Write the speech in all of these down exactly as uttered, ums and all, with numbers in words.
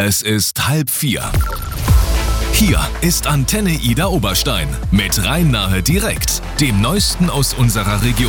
Es ist halb vier. Hier ist Antenne Ida Oberstein mit Rhein-Nahe direkt, dem Neuesten aus unserer Region.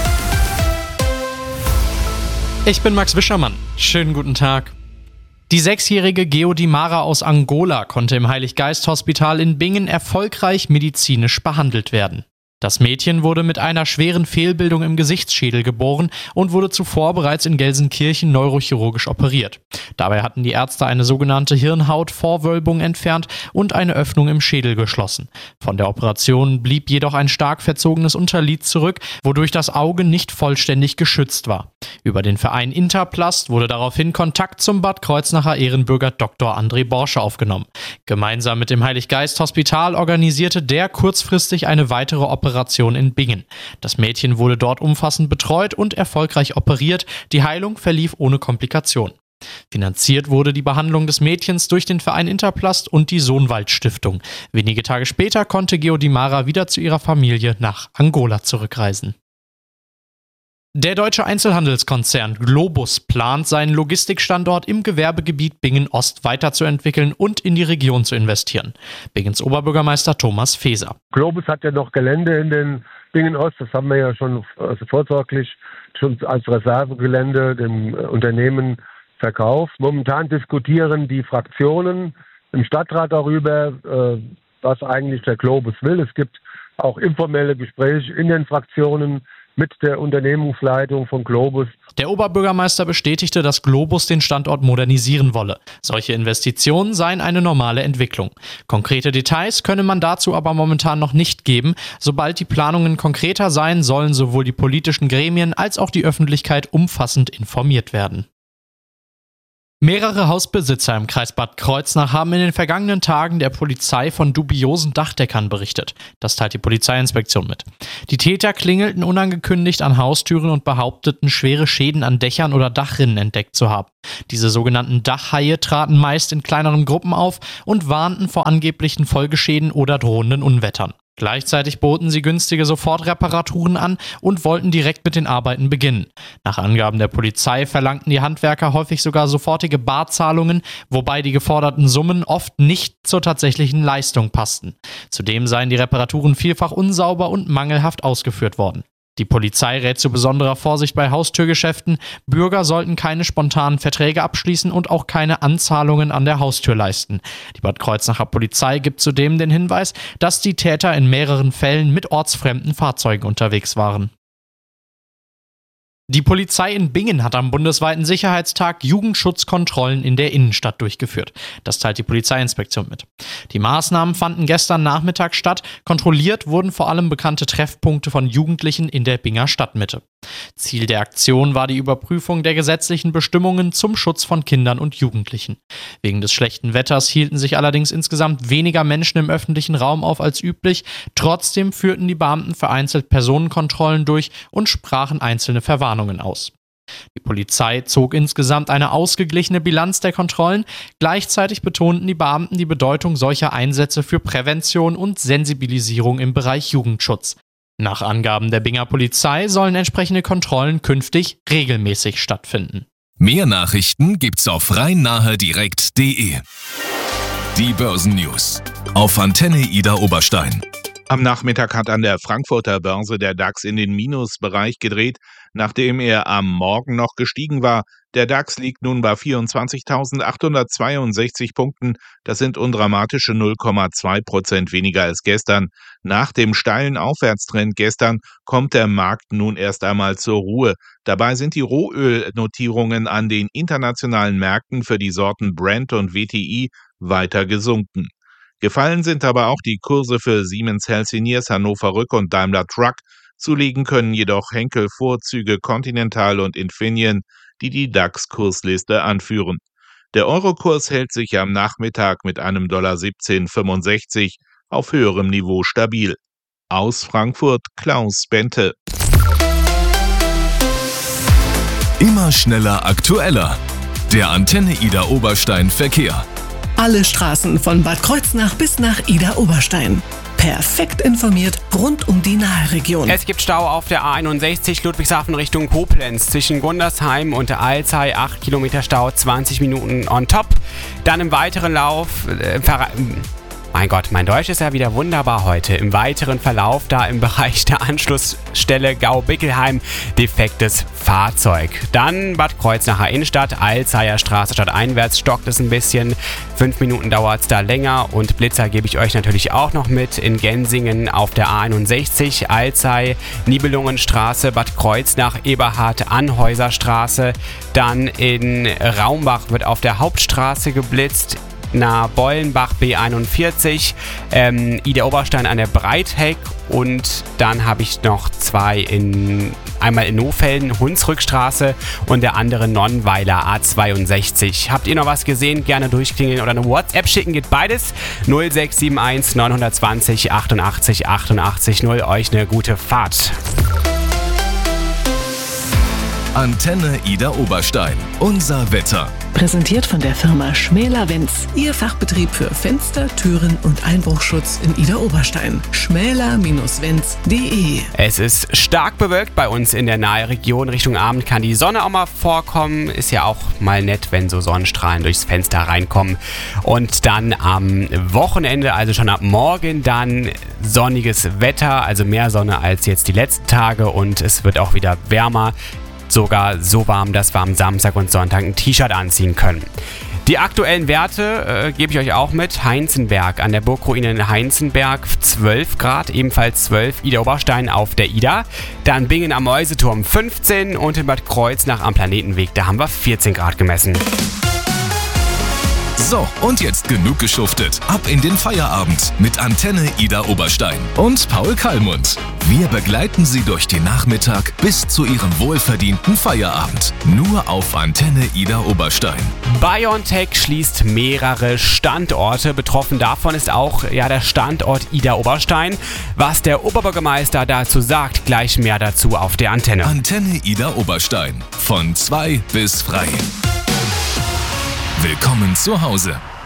Ich bin Max Wischermann. Schönen guten Tag. Die sechsjährige Geodimara aus Angola konnte im Heiliggeist-Hospital in Bingen erfolgreich medizinisch behandelt werden. Das Mädchen wurde mit einer schweren Fehlbildung im Gesichtsschädel geboren und wurde zuvor bereits in Gelsenkirchen neurochirurgisch operiert. Dabei hatten die Ärzte eine sogenannte Hirnhautvorwölbung entfernt und eine Öffnung im Schädel geschlossen. Von der Operation blieb jedoch ein stark verzogenes Unterlid zurück, wodurch das Auge nicht vollständig geschützt war. Über den Verein Interplast wurde daraufhin Kontakt zum Bad Kreuznacher Ehrenbürger Doktor André Borsche aufgenommen. Gemeinsam mit dem Heiliggeist-Hospital organisierte der kurzfristig eine weitere Operation Operation in Bingen. Das Mädchen wurde dort umfassend betreut und erfolgreich operiert. Die Heilung verlief ohne Komplikation. Finanziert wurde die Behandlung des Mädchens durch den Verein Interplast und die Sohnwald Stiftung. Wenige Tage später konnte Geodimara wieder zu ihrer Familie nach Angola zurückreisen. Der deutsche Einzelhandelskonzern Globus plant, seinen Logistikstandort im Gewerbegebiet Bingen-Ost weiterzuentwickeln und in die Region zu investieren. Bingens Oberbürgermeister Thomas Feser. Globus hat ja noch Gelände in den Bingen-Ost, das haben wir ja schon also vorsorglich schon als Reservegelände dem Unternehmen verkauft. Momentan diskutieren die Fraktionen im Stadtrat darüber, was eigentlich der Globus will. Es gibt auch informelle Gespräche in den Fraktionen mit der Unternehmensleitung von Globus. Der Oberbürgermeister bestätigte, dass Globus den Standort modernisieren wolle. Solche Investitionen seien eine normale Entwicklung. Konkrete Details könne man dazu aber momentan noch nicht geben. Sobald die Planungen konkreter seien, sollen sowohl die politischen Gremien als auch die Öffentlichkeit umfassend informiert werden. Mehrere Hausbesitzer im Kreis Bad Kreuznach haben in den vergangenen Tagen der Polizei von dubiosen Dachdeckern berichtet. Das teilt die Polizeiinspektion mit. Die Täter klingelten unangekündigt an Haustüren und behaupteten, schwere Schäden an Dächern oder Dachrinnen entdeckt zu haben. Diese sogenannten Dachhaie traten meist in kleineren Gruppen auf und warnten vor angeblichen Folgeschäden oder drohenden Unwettern. Gleichzeitig boten sie günstige Sofortreparaturen an und wollten direkt mit den Arbeiten beginnen. Nach Angaben der Polizei verlangten die Handwerker häufig sogar sofortige Barzahlungen, wobei die geforderten Summen oft nicht zur tatsächlichen Leistung passten. Zudem seien die Reparaturen vielfach unsauber und mangelhaft ausgeführt worden. Die Polizei rät zu besonderer Vorsicht bei Haustürgeschäften. Bürger sollten keine spontanen Verträge abschließen und auch keine Anzahlungen an der Haustür leisten. Die Bad Kreuznacher Polizei gibt zudem den Hinweis, dass die Täter in mehreren Fällen mit ortsfremden Fahrzeugen unterwegs waren. Die Polizei in Bingen hat am bundesweiten Sicherheitstag Jugendschutzkontrollen in der Innenstadt durchgeführt. Das teilt die Polizeiinspektion mit. Die Maßnahmen fanden gestern Nachmittag statt. Kontrolliert wurden vor allem bekannte Treffpunkte von Jugendlichen in der Binger Stadtmitte. Ziel der Aktion war die Überprüfung der gesetzlichen Bestimmungen zum Schutz von Kindern und Jugendlichen. Wegen des schlechten Wetters hielten sich allerdings insgesamt weniger Menschen im öffentlichen Raum auf als üblich. Trotzdem führten die Beamten vereinzelt Personenkontrollen durch und sprachen einzelne Verwarnungen aus. Die Polizei zog insgesamt eine ausgeglichene Bilanz der Kontrollen. Gleichzeitig betonten die Beamten die Bedeutung solcher Einsätze für Prävention und Sensibilisierung im Bereich Jugendschutz. Nach Angaben der Binger Polizei sollen entsprechende Kontrollen künftig regelmäßig stattfinden. Mehr Nachrichten gibt's auf rhein-nahe direkt punkt de. Die Börsennews auf Antenne Ida Oberstein. Am Nachmittag hat an der Frankfurter Börse der DAX in den Minusbereich gedreht, nachdem er am Morgen noch gestiegen war. Der DAX liegt nun bei vierundzwanzigtausendachthundertzweiundsechzig Punkten. Das sind undramatische null Komma zwei Prozent weniger als gestern. Nach dem steilen Aufwärtstrend gestern kommt der Markt nun erst einmal zur Ruhe. Dabei sind die Rohölnotierungen an den internationalen Märkten für die Sorten Brent und W T I weiter gesunken. Gefallen sind aber auch die Kurse für Siemens Healthineers, Hannover Rück und Daimler Truck. Zulegen können jedoch Henkel Vorzüge, Continental und Infineon, die die DAX-Kursliste anführen. Der Eurokurs hält sich am Nachmittag mit einem Dollar siebzehn fünfundsechzig auf höherem Niveau stabil. Aus Frankfurt Klaus Bente. Immer schneller, aktueller. Der Antenne Ida Oberstein Verkehr. Alle Straßen von Bad Kreuznach bis nach Ida Oberstein. Perfekt informiert rund um die Nahregion. Es gibt Stau auf der A einundsechzig Ludwigshafen Richtung Koblenz zwischen Gundersheim und Alzey. acht Kilometer Stau, zwanzig Minuten on top. Dann im weiteren Lauf... Äh, Mein Gott, mein Deutsch ist ja wieder wunderbar heute. Im weiteren Verlauf da im Bereich der Anschlussstelle Gau-Bickelheim defektes Fahrzeug. Dann Bad Kreuznacher Innenstadt, Alzeyer Straße stadteinwärts stockt es ein bisschen. Fünf Minuten dauert es da länger und Blitzer gebe ich euch natürlich auch noch mit. In Gensingen auf der A einundsechzig, Alzey, Nibelungenstraße, Bad Kreuznach, Eberhard, Anhäuserstraße. Dann in Raumbach wird auf der Hauptstraße geblitzt. Nahe Bollenbach B einundvierzig, ähm, Ida Oberstein an der Breithegg und dann habe ich noch zwei in, einmal in Nohfelden, Hunsrückstraße und der andere Nonnweiler A zweiundsechzig. Habt ihr noch was gesehen? Gerne durchklingeln oder eine WhatsApp schicken, geht beides. null sechs sieben eins neun zwei null achtundachtzig achtundachtzig null. Euch eine gute Fahrt. Antenne Ida Oberstein. Unser Wetter. Präsentiert von der Firma Schmäler-Wenz. Ihr Fachbetrieb für Fenster, Türen und Einbruchschutz in Ida Oberstein. schmäler Wenz punkt de. Es ist stark bewölkt bei uns in der Nahregion. Richtung Abend kann die Sonne auch mal vorkommen. Ist ja auch mal nett, wenn so Sonnenstrahlen durchs Fenster reinkommen. Und dann am Wochenende, also schon ab morgen, dann sonniges Wetter. Also mehr Sonne als jetzt die letzten Tage und es wird auch wieder wärmer. Sogar so warm, dass wir am Samstag und Sonntag ein T-Shirt anziehen können. Die aktuellen Werte äh, gebe ich euch auch mit. Heinzenberg an der Burgruine in Heinzenberg zwölf Grad, ebenfalls zwölf. Ida Oberstein auf der Ida. Dann Bingen am Mäuseturm fünfzehn und in Bad Kreuznach am Planetenweg, da haben wir vierzehn Grad gemessen. So, und jetzt genug geschuftet. Ab in den Feierabend mit Antenne Ida Oberstein und Paul Kallmund. Wir begleiten Sie durch den Nachmittag bis zu Ihrem wohlverdienten Feierabend. Nur auf Antenne Ida Oberstein. BioNTech schließt mehrere Standorte. Betroffen davon ist auch ja, der Standort Ida Oberstein. Was der Oberbürgermeister dazu sagt, gleich mehr dazu auf der Antenne. Antenne Ida Oberstein. Von zwei bis frei. Willkommen zu Hause.